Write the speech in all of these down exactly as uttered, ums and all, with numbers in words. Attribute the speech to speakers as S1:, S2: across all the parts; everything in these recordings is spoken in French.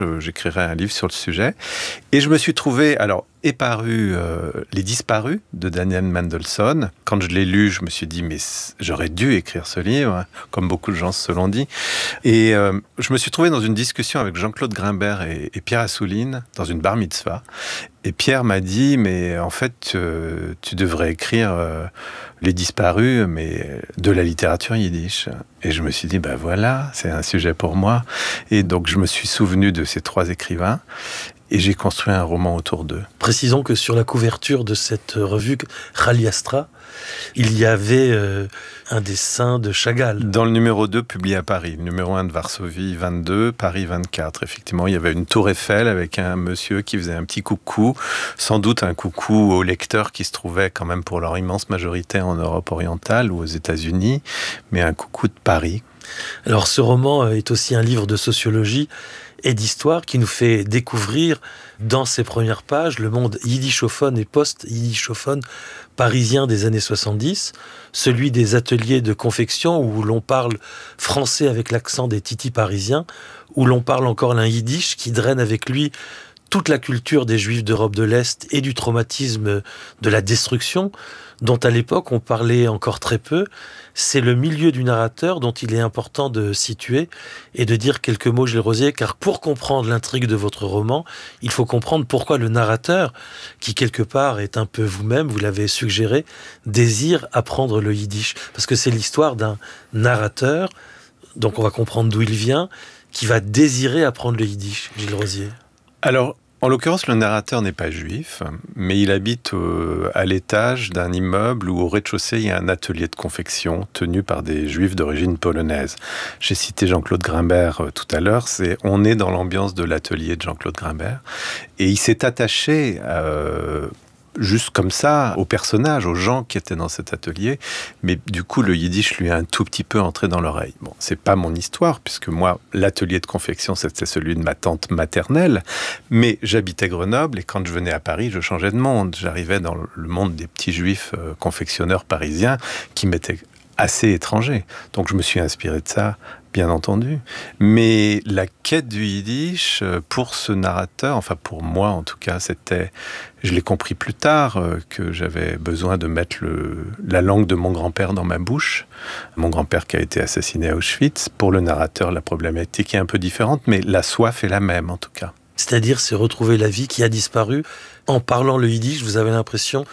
S1: J'écrirai un livre sur le sujet. Et je me suis trouvé, alors, éparu euh, Les Disparus de Daniel Mendelssohn. Quand je l'ai lu, je me suis dit, mais j'aurais dû écrire ce livre, comme beaucoup de gens se l'ont dit. Et euh, je me suis trouvé dans une discussion avec Jean-Claude Grimbert et, et Pierre Assouline, dans une bar mitzvah. Et Pierre m'a dit, mais en fait, euh, tu devrais écrire euh, Les Disparus, mais de la littérature yiddish. Et je me suis dit, ben voilà, c'est un sujet pour moi. Et donc, je me suis souvenu de ces trois écrivains. Et j'ai construit un roman autour d'eux.
S2: Précisons que sur la couverture de cette revue, Chaliastra, il y avait euh, un dessin de Chagall.
S1: Dans le numéro deux, publié à Paris. Le numéro un de Varsovie, vingt-deux, Paris, vingt-quatre. Effectivement, il y avait une tour Eiffel avec un monsieur qui faisait un petit coucou. Sans doute un coucou aux lecteurs qui se trouvaient quand même pour leur immense majorité en Europe orientale ou aux États-Unis. Mais un coucou de Paris.
S2: Alors, ce roman est aussi un livre de sociologie et d'histoire qui nous fait découvrir dans ses premières pages le monde yiddishophone et post-yiddishophone parisien des années soixante-dix, celui des ateliers de confection où l'on parle français avec l'accent des titis parisiens, où l'on parle encore l'un yiddish qui draine avec lui toute la culture des Juifs d'Europe de l'Est et du traumatisme de la destruction, dont à l'époque on parlait encore très peu. C'est le milieu du narrateur dont il est important de situer et de dire quelques mots, Gilles Rosier, car pour comprendre l'intrigue de votre roman, il faut comprendre pourquoi le narrateur, qui quelque part est un peu vous-même, vous l'avez suggéré, désire apprendre le yiddish. Parce que c'est l'histoire d'un narrateur, donc on va comprendre d'où il vient, qui va désirer apprendre le yiddish, Gilles Rosier.
S1: Alors, en l'occurrence, le narrateur n'est pas juif, mais il habite au, à l'étage d'un immeuble où au rez-de-chaussée, il y a un atelier de confection tenu par des juifs d'origine polonaise. J'ai cité Jean-Claude Grimbert euh, tout à l'heure, c'est, on est dans l'ambiance de l'atelier de Jean-Claude Grimbert, et il s'est attaché euh, juste comme ça aux personnages, aux gens qui étaient dans cet atelier, mais du coup le yiddish lui a un tout petit peu entré dans l'oreille. Bon, c'est pas mon histoire, puisque moi, l'atelier de confection, c'était celui de ma tante maternelle, mais j'habitais Grenoble, et quand je venais à Paris, je changeais de monde. J'arrivais dans le monde des petits juifs euh, confectionneurs parisiens, qui m'étaient assez étrangers. Donc je me suis inspiré de ça, bien entendu. Mais la quête du yiddish, pour ce narrateur, enfin pour moi en tout cas, c'était, je l'ai compris plus tard, euh, que j'avais besoin de mettre le, la langue de mon grand-père dans ma bouche. Mon grand-père qui a été assassiné à Auschwitz. Pour le narrateur, la problématique est un peu différente, mais la soif est la même en tout cas.
S2: C'est-à-dire, c'est retrouver la vie qui a disparu. En parlant le yiddish, vous avez l'impression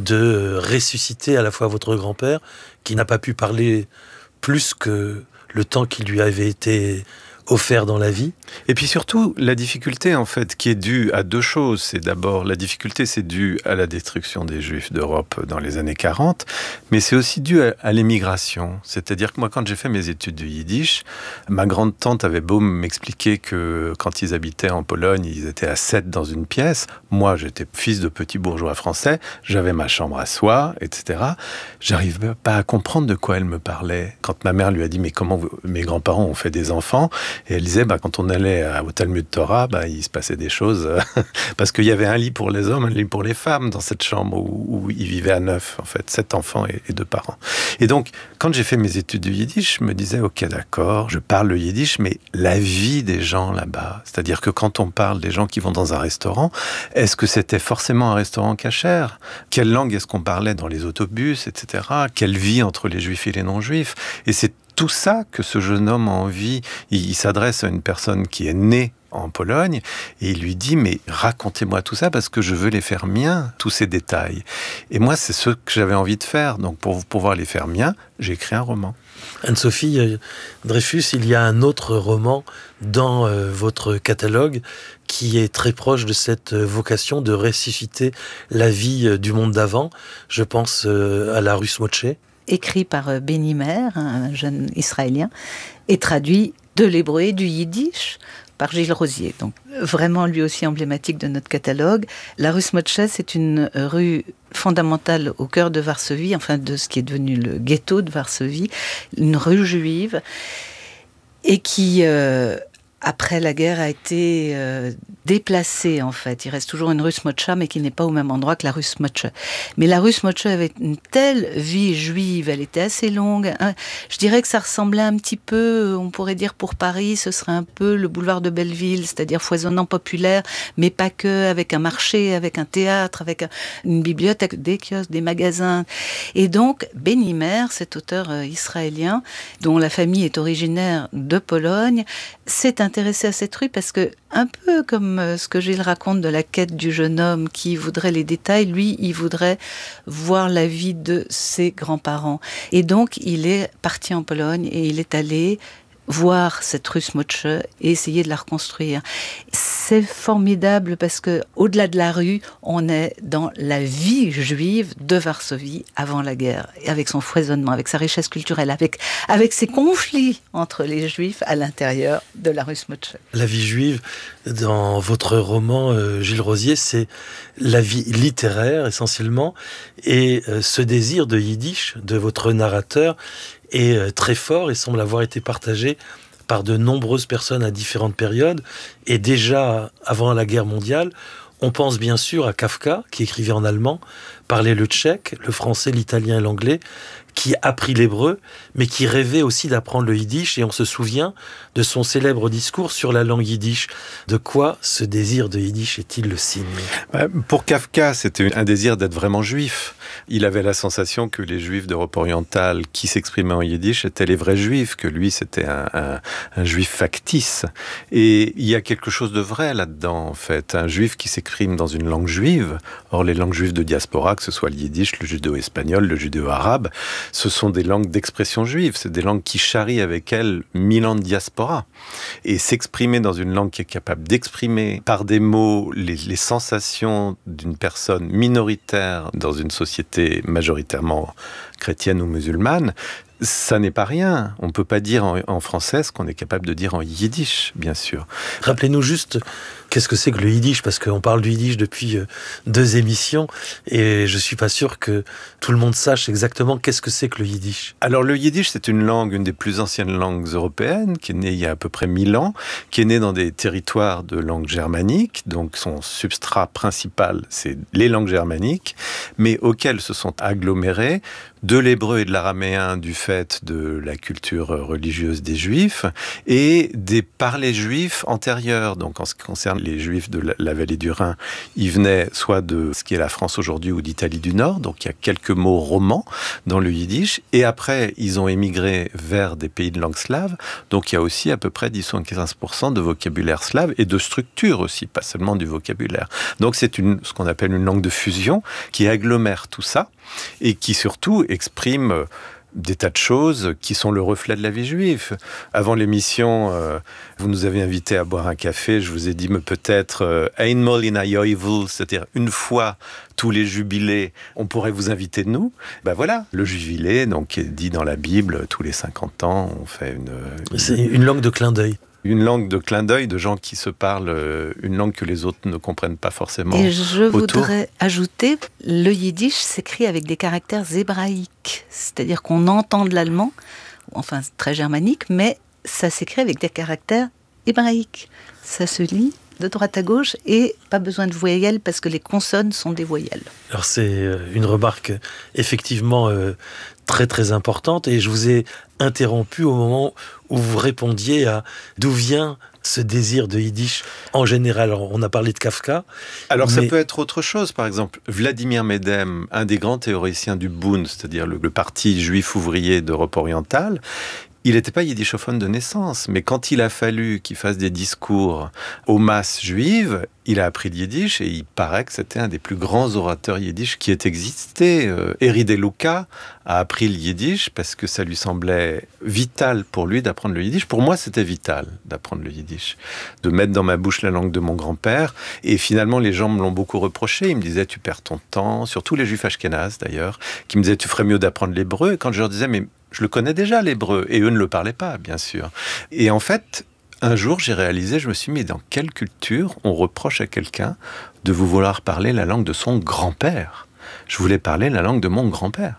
S2: de ressusciter à la fois votre grand-père, qui n'a pas pu parler plus que le temps qui lui avait été offert dans la vie.
S1: Et puis surtout, la difficulté, en fait, qui est due à deux choses. C'est d'abord, la difficulté, c'est dû à la destruction des Juifs d'Europe dans les années quarante, mais c'est aussi dû à, à l'émigration. C'est-à-dire que moi, quand j'ai fait mes études de yiddish, ma grande-tante avait beau m'expliquer que quand ils habitaient en Pologne, ils étaient à sept dans une pièce. Moi, j'étais fils de petit bourgeois français, j'avais ma chambre à soi, et cetera. J'arrivais pas à comprendre de quoi elle me parlait. Quand ma mère lui a dit « Mais comment vous, mes grands-parents ont fait des enfants ?» Et elle disait, bah, quand on allait au Talmud Torah, bah, il se passait des choses. Parce qu'il y avait un lit pour les hommes, un lit pour les femmes dans cette chambre où, où ils vivaient à neuf, en fait, sept enfants et, et deux parents. Et donc, quand j'ai fait mes études de yiddish, je me disais, ok, d'accord, je parle le yiddish, mais la vie des gens là-bas, c'est-à-dire que quand on parle des gens qui vont dans un restaurant, est-ce que c'était forcément un restaurant cachère ? Quelle langue est-ce qu'on parlait dans les autobus, et cetera. Quelle vie entre les juifs et les non-juifs ? Et c'est tout ça que ce jeune homme a envie. Il, il s'adresse à une personne qui est née en Pologne et il lui dit « Mais racontez-moi tout ça parce que je veux les faire miens, tous ces détails. » Et moi, c'est ce que j'avais envie de faire. Donc, pour pouvoir les faire miens, j'ai écrit un roman.
S2: Anne-Sophie Dreyfus, il y a un autre roman dans euh, votre catalogue qui est très proche de cette vocation de ressusciter la vie euh, du monde d'avant. Je pense euh, à La Rue Smotché.
S3: Écrit par Benny Mer, un jeune Israélien, et traduit de l'hébreu et du yiddish par Gilles Rosier. Donc, vraiment, lui aussi emblématique de notre catalogue. La rue Smotché, c'est une rue fondamentale au cœur de Varsovie, enfin de ce qui est devenu le ghetto de Varsovie, une rue juive, et qui euh, après la guerre, a été euh, déplacé, en fait. Il reste toujours une Russ Mocha, mais qui n'est pas au même endroit que la Russ Mocha. Mais la Russ Mocha avait une telle vie juive, elle était assez longue. Hein. Je dirais que ça ressemblait un petit peu, on pourrait dire pour Paris, ce serait un peu le boulevard de Belleville, c'est-à-dire foisonnant populaire, mais pas que, avec un marché, avec un théâtre, avec une bibliothèque, des kiosques, des magasins. Et donc, Benny Mer, cet auteur euh, israélien, dont la famille est originaire de Pologne, s'est intéressé à cette rue parce que, un peu comme euh, ce que Gilles raconte de la quête du jeune homme qui voudrait les détails, lui, il voudrait voir la vie de ses grands-parents. Et donc, il est parti en Pologne et il est allé voir cette Russ Mocha et essayer de la reconstruire. C'est formidable parce que, au-delà de la rue, on est dans la vie juive de Varsovie avant la guerre, avec son foisonnement, avec sa richesse culturelle, avec, avec ses conflits entre les juifs à l'intérieur de la Russ Mocha.
S2: La vie juive, dans votre roman, euh, Gilles Rosier, c'est la vie littéraire essentiellement, et euh, ce désir de yiddish de votre narrateur est très fort et semble avoir été partagé par de nombreuses personnes à différentes périodes. Et déjà, avant la guerre mondiale, on pense bien sûr à Kafka, qui écrivait en allemand, parlait le tchèque, le français, l'italien et l'anglais, qui apprit l'hébreu, mais qui rêvait aussi d'apprendre le yiddish, et on se souvient de son célèbre discours sur la langue yiddish. De quoi ce désir de yiddish est-il le signe ?
S1: Pour Kafka, c'était un désir d'être vraiment juif. Il avait la sensation que les juifs d'Europe orientale qui s'exprimaient en yiddish étaient les vrais juifs, que lui c'était un, un, un juif factice. Et il y a quelque chose de vrai là-dedans, en fait. Un juif qui s'exprime dans une langue juive. Or, les langues juives de diaspora, que ce soit le yiddish, le judéo-espagnol, le judéo-arabe, ce sont des langues d'expression juive. C'est des langues qui charrient avec elles mille ans de diaspora. Et s'exprimer dans une langue qui est capable d'exprimer par des mots les, les sensations d'une personne minoritaire dans une société majoritairement chrétienne ou musulmane, ça n'est pas rien. On ne peut pas dire en, en français ce qu'on est capable de dire en yiddish, bien sûr.
S2: Rappelez-nous juste, qu'est-ce que c'est que le yiddish ? Parce qu'on parle du yiddish depuis deux émissions, et je ne suis pas sûr que tout le monde sache exactement qu'est-ce que c'est que le yiddish.
S1: Alors le yiddish, c'est une langue, une des plus anciennes langues européennes, qui est née il y a à peu près mille ans, qui est née dans des territoires de langue germanique, donc son substrat principal, c'est les langues germaniques, mais auxquelles se sont agglomérées de l'hébreu et de l'araméen du fait de la culture religieuse des Juifs et des parlers juifs antérieurs. Donc en ce qui concerne les Juifs de la vallée du Rhin, ils venaient soit de ce qui est la France aujourd'hui ou d'Italie du Nord, donc il y a quelques mots romans dans le yiddish, et après ils ont émigré vers des pays de langue slave, donc il y a aussi à peu près dix à quinze pour cent de vocabulaire slave et de structure aussi, pas seulement du vocabulaire. Donc c'est une, ce qu'on appelle une langue de fusion qui agglomère tout ça et qui surtout exprime des tas de choses qui sont le reflet de la vie juive. Avant l'émission, euh, vous nous avez invités à boire un café, je vous ai dit mais peut-être euh, einmal in a Yovel, c'est-à-dire une fois tous les jubilés, on pourrait vous inviter de nous. Ben voilà, le jubilé, donc qui est dit dans la Bible, tous les cinquante ans, on fait une...
S2: une... C'est une langue de clin d'œil.
S1: Une langue de clin d'œil de gens qui se parlent euh, une langue que les autres ne comprennent pas forcément.
S3: Et je
S1: autour.
S3: voudrais ajouter, le yiddish s'écrit avec des caractères hébraïques. C'est-à-dire qu'on entend de l'allemand, enfin très germanique, mais ça s'écrit avec des caractères hébraïques. Ça se lit de droite à gauche et pas besoin de voyelles parce que les consonnes sont des voyelles.
S2: Alors c'est une remarque effectivement euh, très très importante et je vous ai interrompu au moment où vous répondiez à d'où vient ce désir de yiddish en général. Alors, on a parlé de Kafka.
S1: Alors
S2: mais...
S1: ça peut être autre chose, par exemple Vladimir Medem, un des grands théoriciens du Bund, c'est-à-dire le, le parti juif ouvrier d'Europe orientale. Il n'était pas yiddishophone de naissance, mais quand il a fallu qu'il fasse des discours aux masses juives, il a appris le yiddish et il paraît que c'était un des plus grands orateurs yiddish qui ait existé. Euh, Eri de Luca a appris le yiddish parce que ça lui semblait vital pour lui d'apprendre le yiddish. Pour moi, c'était vital d'apprendre le yiddish, de mettre dans ma bouche la langue de mon grand-père. Et finalement, les gens me l'ont beaucoup reproché. Ils me disaient, tu perds ton temps, surtout les juifs ashkénazes d'ailleurs, qui me disaient, tu ferais mieux d'apprendre l'hébreu. Et quand je leur disais, mais je le connais déjà l'hébreu, et eux ne le parlaient pas, bien sûr. Et en fait, un jour, j'ai réalisé, je me suis dit, mais dans quelle culture on reproche à quelqu'un de vouloir parler la langue de son grand-père ? Je voulais parler la langue de mon grand-père.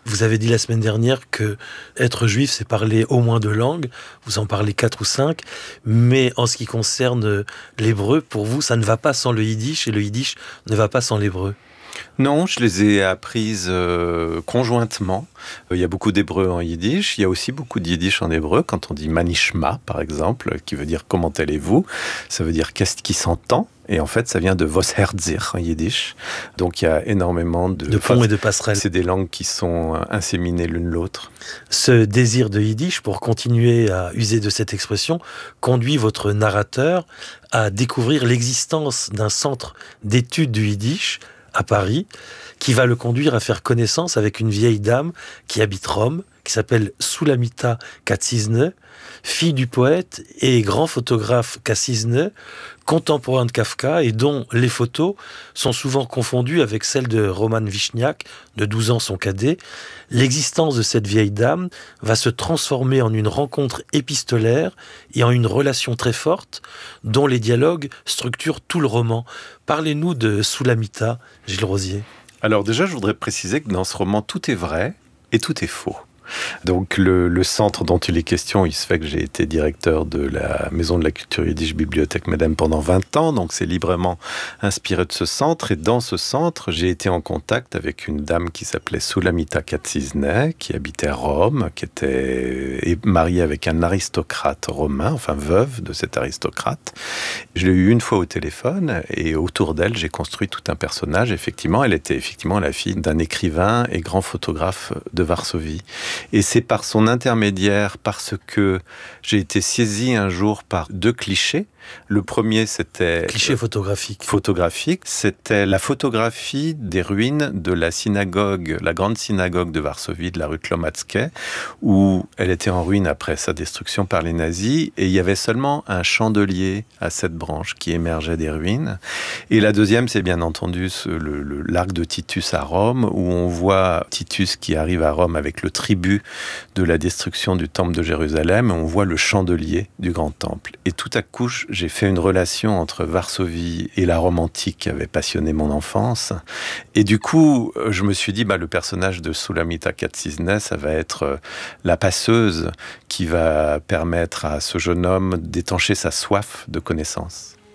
S2: Vous avez dit la semaine dernière que être juif, c'est parler au moins deux langues. Vous en parlez quatre ou cinq. Mais en ce qui concerne l'hébreu, pour vous, ça ne va pas sans le yiddish et le yiddish ne va pas sans l'hébreu.
S1: Non, je les ai apprises euh, conjointement. Il y a beaucoup d'hébreu en yiddish. Il y a aussi beaucoup de yiddish en hébreu. Quand on dit manishma, par exemple, qui veut dire comment allez-vous, ça veut dire qu'est-ce qui s'entend. Et en fait, ça vient de vos herzir en yiddish. Donc, il y a énormément de...
S2: De ponts et de passerelles.
S1: C'est des langues qui sont inséminées l'une l'autre.
S2: Ce désir de yiddish, pour continuer à user de cette expression, conduit votre narrateur à découvrir l'existence d'un centre d'études du yiddish à Paris, qui va le conduire à faire connaissance avec une vieille dame qui habite Rome, qui s'appelle Sulamita Katzizne, fille du poète et grand photographe Katzizne, contemporain de Kafka, et dont les photos sont souvent confondues avec celles de Roman Vishniak, de douze ans son cadet. L'existence de cette vieille dame va se transformer en une rencontre épistolaire et en une relation très forte, dont les dialogues structurent tout le roman. Parlez-nous de Sulamita, Gilles Rosier.
S1: Alors déjà, je voudrais préciser que dans ce roman, tout est vrai et tout est faux. Donc le, le centre dont il est question, il se fait que j'ai été directeur de la Maison de la Culture Yiddish Bibliothèque Medem pendant vingt ans, donc c'est librement inspiré de ce centre. Et dans ce centre, j'ai été en contact avec une dame qui s'appelait Sulamita Katzizne, qui habitait à Rome, qui était mariée avec un aristocrate romain, enfin veuve de cet aristocrate. Je l'ai eu une fois au téléphone et autour d'elle, j'ai construit tout un personnage. Effectivement, elle était effectivement la fille d'un écrivain et grand photographe de Varsovie. Et c'est par son intermédiaire, parce que j'ai été saisi un jour par deux clichés. Le premier, c'était...
S2: Cliché photographique.
S1: Photographique. C'était la photographie des ruines de la synagogue, la grande synagogue de Varsovie, de la rue Klomatske, où elle était en ruine après sa destruction par les nazis. Et il y avait seulement un chandelier à cette branche qui émergeait des ruines. Et la deuxième, c'est bien entendu ce, le, le, l'arc de Titus à Rome, où on voit Titus qui arrive à Rome avec le tribut de la destruction du temple de Jérusalem. Et on voit le chandelier du grand temple. Et tout à coup, j'ai fait une relation entre Varsovie et la Rome antique qui avait passionné mon enfance. Et du coup, je me suis dit, bah, le personnage de Sulamita Katzizne, ça va être la passeuse qui va permettre à ce jeune homme d'étancher sa soif de connaissance.